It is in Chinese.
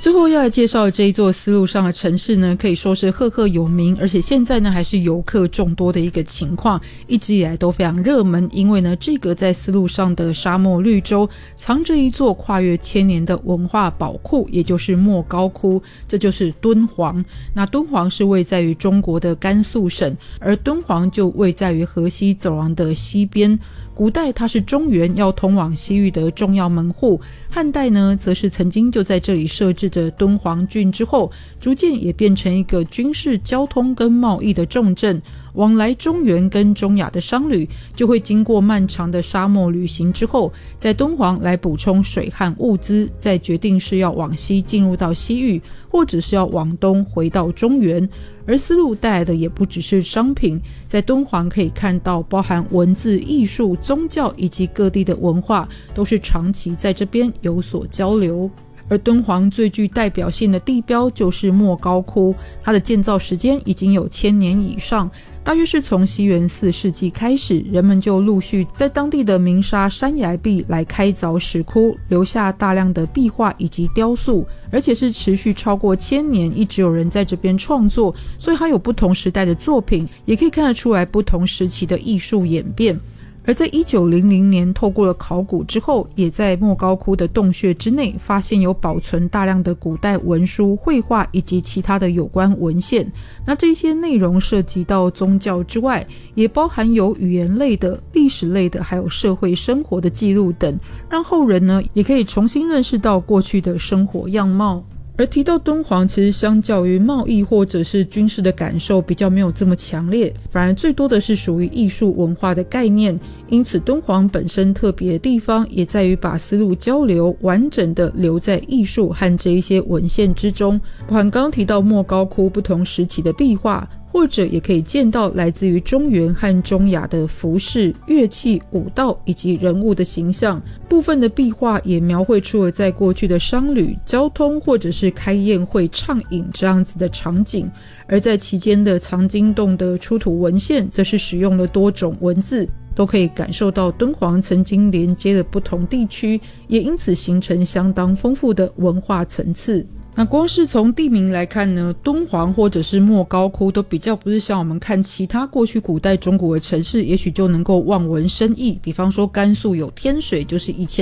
最后要来介绍的这一座丝路上的城市呢，可以说是赫赫有名，而且现在呢还是游客众多的一个情况，一直以来都非常热门。因为呢，这个在丝路上的沙漠绿洲藏着一座跨越千年的文化宝库，也就是莫高窟，这就是敦煌。那敦煌是位在于中国的甘肃省，而敦煌就位在于河西走廊的西边。古代它是中原要通往西域的重要门户，汉代呢则是曾经就在这里设置着敦煌郡，之后逐渐也变成一个军事、交通跟贸易的重镇。往来中原跟中亚的商旅就会经过漫长的沙漠旅行之后，在敦煌来补充水和物资，再决定是要往西进入到西域，或者是要往东回到中原。而丝路带来的也不只是商品，在敦煌可以看到包含文字、艺术、宗教以及各地的文化，都是长期在这边有所交流。而敦煌最具代表性的地标就是莫高窟，它的建造时间已经有1000年以上，大约是从西元4世纪开始，人们就陆续在当地的鸣沙山崖壁来开凿石窟，留下大量的壁画以及雕塑，而且是持续超过1000年，一直有人在这边创作，所以它有不同时代的作品，也可以看得出来不同时期的艺术演变。而在1900年透过了考古之后，也在莫高窟的洞穴之内发现有保存大量的古代文书、绘画以及其他的有关文献。那这些内容涉及到宗教之外，也包含有语言类的、历史类的，还有社会生活的记录等，让后人呢也可以重新认识到过去的生活样貌。而提到敦煌，其实相较于贸易或者是军事的感受比较没有这么强烈，反而最多的是属于艺术文化的概念。因此敦煌本身特别的地方也在于把丝路交流完整的留在艺术和这一些文献之中，包含刚刚提到莫高窟不同时期的壁画，或者也可以见到来自于中原和中亚的服饰、乐器、舞蹈以及人物的形象。部分的壁画也描绘出了在过去的商旅、交通或者是开宴会、畅饮这样子的场景。而在期间的藏经洞的出土文献则是使用了多种文字，都可以感受到敦煌曾经连接了不同地区，也因此形成相当丰富的文化层次。那光是从地名来看呢，敦煌或者是莫高窟都比较不是像我们看其他过去古代中国的城市，也许就能够望文生义。比方说甘肃有天水，就是以前